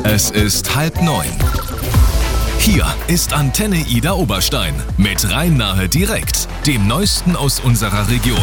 Es ist 8:30. Hier ist Antenne Ida Oberstein mit Rhein-Nahe direkt, dem Neuesten aus unserer Region.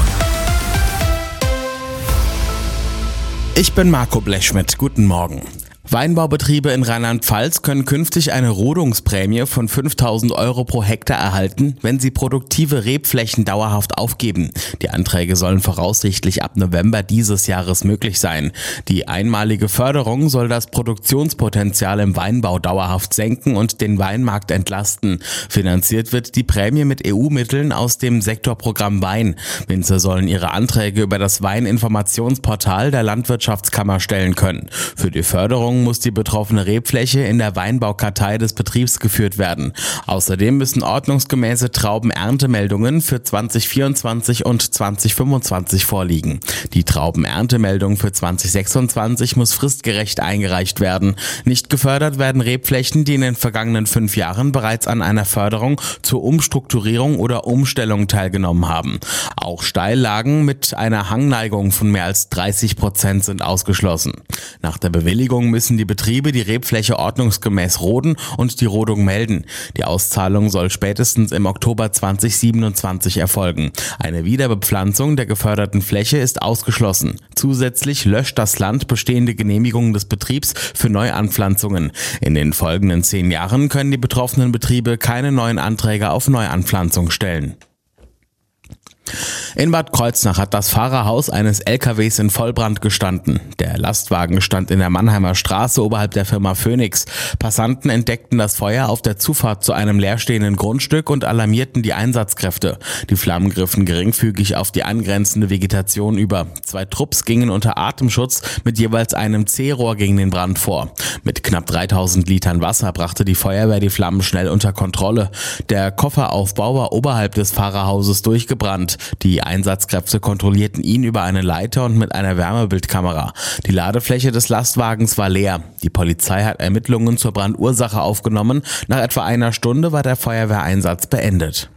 Ich bin Marco Blechschmidt, guten Morgen. Weinbaubetriebe in Rheinland-Pfalz können künftig eine Rodungsprämie von 5.000 € pro Hektar erhalten, wenn sie produktive Rebflächen dauerhaft aufgeben. Die Anträge sollen voraussichtlich ab November dieses Jahres möglich sein. Die einmalige Förderung soll das Produktionspotenzial im Weinbau dauerhaft senken und den Weinmarkt entlasten. Finanziert wird die Prämie mit EU-Mitteln aus dem Sektorprogramm Wein. Winzer sollen ihre Anträge über das Weininformationsportal der Landwirtschaftskammer stellen können. Für die Förderung muss die betroffene Rebfläche in der Weinbaukartei des Betriebs geführt werden. Außerdem müssen ordnungsgemäße Traubenerntemeldungen für 2024 und 2025 vorliegen. Die Traubenerntemeldung für 2026 muss fristgerecht eingereicht werden. Nicht gefördert werden Rebflächen, die in den vergangenen 5 Jahren bereits an einer Förderung zur Umstrukturierung oder Umstellung teilgenommen haben. Auch Steillagen mit einer Hangneigung von mehr als 30% sind ausgeschlossen. Nach der Bewilligung müssen die Betriebe die Rebfläche ordnungsgemäß roden und die Rodung melden. Die Auszahlung soll spätestens im Oktober 2027 erfolgen. Eine Wiederbepflanzung der geförderten Fläche ist ausgeschlossen. Zusätzlich löscht das Land bestehende Genehmigungen des Betriebs für Neuanpflanzungen. In den folgenden 10 Jahren können die betroffenen Betriebe keine neuen Anträge auf Neuanpflanzung stellen. In Bad Kreuznach hat das Fahrerhaus eines LKWs in Vollbrand gestanden. Der Lastwagen stand in der Mannheimer Straße oberhalb der Firma Phoenix. Passanten entdeckten das Feuer auf der Zufahrt zu einem leerstehenden Grundstück und alarmierten die Einsatzkräfte. Die Flammen griffen geringfügig auf die angrenzende Vegetation über. 2 Trupps gingen unter Atemschutz mit jeweils einem C-Rohr gegen den Brand vor. Mit knapp 3000 Litern Wasser brachte die Feuerwehr die Flammen schnell unter Kontrolle. Der Kofferaufbau war oberhalb des Fahrerhauses durchgebrannt. Die Einsatzkräfte kontrollierten ihn über eine Leiter und mit einer Wärmebildkamera. Die Ladefläche des Lastwagens war leer. Die Polizei hat Ermittlungen zur Brandursache aufgenommen. Nach etwa einer Stunde war der Feuerwehreinsatz beendet.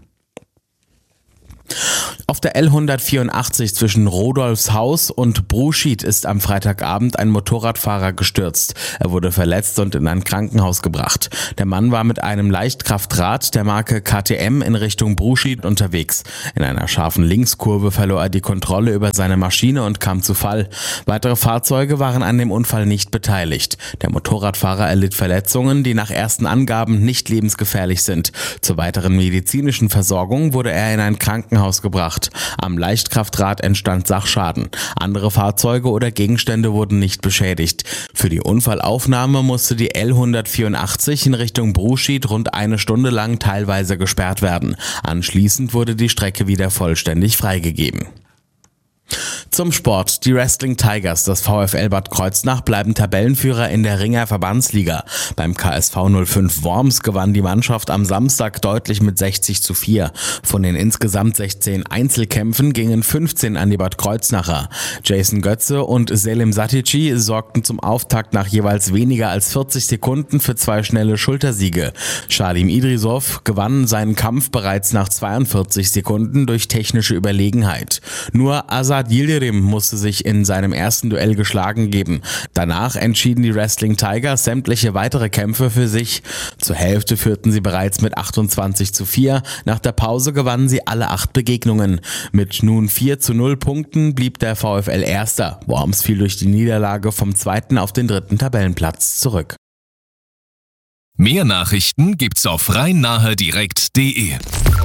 Auf der L184 zwischen Rodolfshaus und Bruschied ist am Freitagabend ein Motorradfahrer gestürzt. Er wurde verletzt und in ein Krankenhaus gebracht. Der Mann war mit einem Leichtkraftrad der Marke KTM in Richtung Bruschied unterwegs. In einer scharfen Linkskurve verlor er die Kontrolle über seine Maschine und kam zu Fall. Weitere Fahrzeuge waren an dem Unfall nicht beteiligt. Der Motorradfahrer erlitt Verletzungen, die nach ersten Angaben nicht lebensgefährlich sind. Zur weiteren medizinischen Versorgung wurde er in ein Krankenhaus gebracht. Am Leichtkraftrad entstand Sachschaden. Andere Fahrzeuge oder Gegenstände wurden nicht beschädigt. Für die Unfallaufnahme musste die L184 in Richtung Bruschied rund 1 Stunde lang teilweise gesperrt werden. Anschließend wurde die Strecke wieder vollständig freigegeben. Zum Sport. Die Wrestling Tigers des VfL Bad Kreuznach bleiben Tabellenführer in der Ringer Verbandsliga. Beim KSV 05 Worms gewann die Mannschaft am Samstag deutlich mit 60:4. Von den insgesamt 16 Einzelkämpfen gingen 15 an die Bad Kreuznacher. Jason Götze und Selim Satici sorgten zum Auftakt nach jeweils weniger als 40 Sekunden für 2 schnelle Schultersiege. Shadim Idrisov gewann seinen Kampf bereits nach 42 Sekunden durch technische Überlegenheit. Nur Azad Yildirim musste sich in seinem ersten Duell geschlagen geben. Danach entschieden die Wrestling Tigers sämtliche weitere Kämpfe für sich. Zur Hälfte führten sie bereits mit 28:4. Nach der Pause gewannen sie alle 8 Begegnungen. Mit nun 4:0 Punkten blieb der VfL Erster. Worms fiel durch die Niederlage vom 2. auf den 3. Tabellenplatz zurück. Mehr Nachrichten gibt's auf rhein-nahe-direkt.de.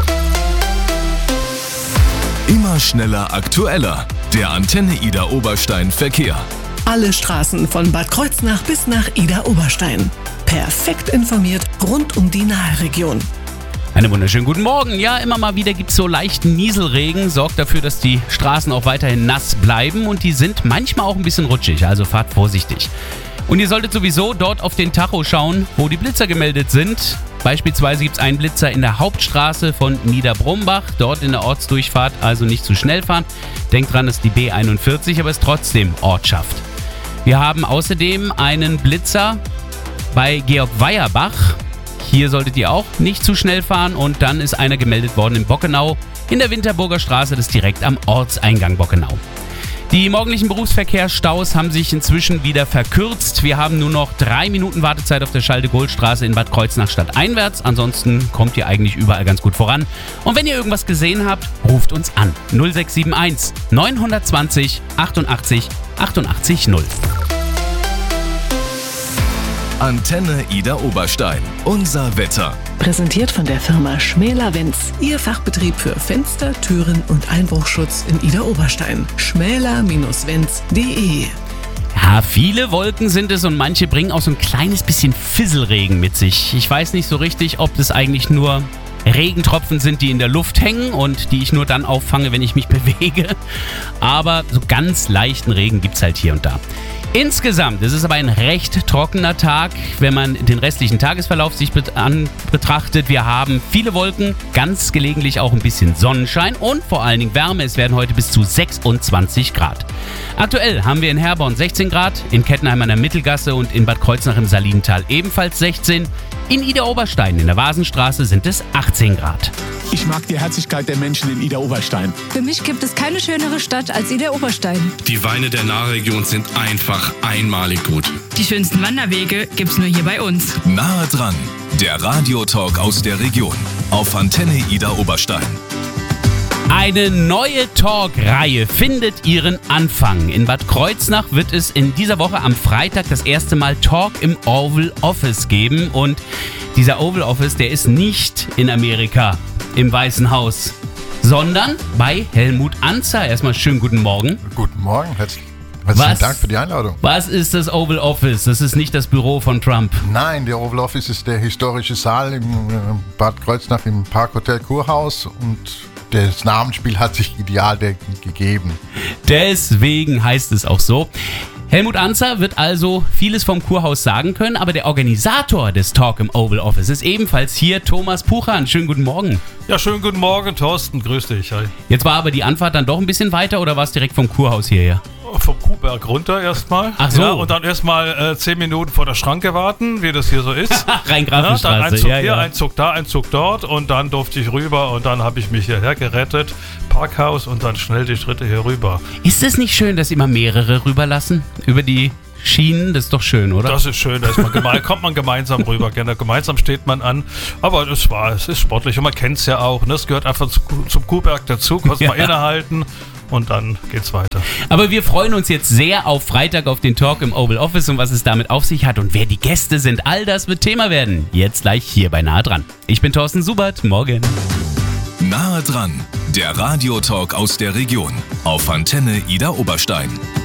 Immer schneller, aktueller. Der Antenne Ida Oberstein Verkehr. Alle Straßen von Bad Kreuznach bis nach Ida Oberstein. Perfekt informiert rund um die Nahe-Region. Einen wunderschönen guten Morgen. Ja, immer mal wieder gibt es so leichten Nieselregen. Sorgt dafür, dass die Straßen auch weiterhin nass bleiben und die sind manchmal auch ein bisschen rutschig. Also fahrt vorsichtig. Und ihr solltet sowieso dort auf den Tacho schauen, wo die Blitzer gemeldet sind. Beispielsweise gibt es einen Blitzer in der Hauptstraße von Niederbrumbach, dort in der Ortsdurchfahrt, also nicht zu schnell fahren. Denkt dran, das ist die B41, aber ist trotzdem Ortschaft. Wir haben außerdem einen Blitzer bei Georg Weierbach. Hier solltet ihr auch nicht zu schnell fahren und dann ist einer gemeldet worden in Bockenau in der Winterburger Straße, das ist direkt am Ortseingang Bockenau. Die morgendlichen Berufsverkehrsstaus haben sich inzwischen wieder verkürzt. Wir haben nur noch 3 Minuten Wartezeit auf der Schalde-Gohl-Straße in Bad Kreuznach stadteinwärts. Ansonsten kommt ihr eigentlich überall ganz gut voran. Und wenn ihr irgendwas gesehen habt, ruft uns an. 0671 920 88 88 0. Antenne Ida Oberstein. Unser Wetter. Präsentiert von der Firma Schmäler-Wenz. Ihr Fachbetrieb für Fenster, Türen und Einbruchschutz in Ida Oberstein. schmäler-wenz.de. Ja, viele Wolken sind es und manche bringen auch so ein kleines bisschen Fisselregen mit sich. Ich weiß nicht so richtig, ob das eigentlich nur Regentropfen sind, die in der Luft hängen und die ich nur dann auffange, wenn ich mich bewege. Aber so ganz leichten Regen gibt es halt hier und da. Insgesamt ist es aber ein recht trockener Tag, wenn man den restlichen Tagesverlauf sich betrachtet. Wir haben viele Wolken, ganz gelegentlich auch ein bisschen Sonnenschein und vor allen Dingen Wärme. Es werden heute bis zu 26 Grad. Aktuell haben wir in Herborn 16 Grad, in Kettenheim an der Mittelgasse und in Bad Kreuznach im Salinental ebenfalls 16. In Ida Oberstein in der Vasenstraße sind es 18 Grad. Ich mag die Herzlichkeit der Menschen in Ida Oberstein. Für mich gibt es keine schönere Stadt als Ida Oberstein. Die Weine der Nahregion sind einfach einmalig gut. Die schönsten Wanderwege gibt's nur hier bei uns. Nahe dran, der Radiotalk aus der Region auf Antenne Ida Oberstein. Eine neue Talk-Reihe findet ihren Anfang. In Bad Kreuznach wird es in dieser Woche am Freitag das erste Mal Talk im Oval Office geben. Und dieser Oval Office, der ist nicht in Amerika im Weißen Haus, sondern bei Helmut Anzer. Erstmal schönen guten Morgen. Guten Morgen, herzlichen Dank für die Einladung. Was ist das Oval Office? Das ist nicht das Büro von Trump. Nein, der Oval Office ist der historische Saal im Bad Kreuznach im Parkhotel Kurhaus und das Namensspiel hat sich ideal gegeben. Deswegen heißt es auch so. Helmut Anzer wird also vieles vom Kurhaus sagen können, aber der Organisator des Talk im Oval Office ist ebenfalls hier, Thomas Puchan. Schönen guten Morgen. Ja, schönen guten Morgen, Thorsten. Grüß dich. Hi. Jetzt war aber die Anfahrt dann doch ein bisschen weiter oder war es direkt vom Kurhaus hierher? Vom Kuhberg runter erstmal. Ach so. Ja, und dann erstmal 10 Minuten vor der Schranke warten, wie das hier so ist. Rhein-Grafenstraße. Dann ein Zug hier, ein Zug da, ein Zug dort und dann durfte ich rüber und dann habe ich mich hierher gerettet. Parkhaus und dann schnell die Schritte hier rüber. Ist es nicht schön, dass immer mehrere rüberlassen? Über die Schienen, das ist doch schön, oder? Das ist schön, da ist kommt man gemeinsam rüber. Gemeinsam steht man an. Aber es ist sportlich und man kennt es ja auch. Ne? Es gehört einfach zum Kuhberg dazu. Kurz mal innehalten. Und dann geht's weiter. Aber wir freuen uns jetzt sehr auf Freitag auf den Talk im Oval Office und was es damit auf sich hat und wer die Gäste sind. All das wird Thema werden. Jetzt gleich hier bei Nahe dran. Ich bin Thorsten Subert. Morgen. Nahe dran, der Radiotalk aus der Region auf Antenne Ida Oberstein.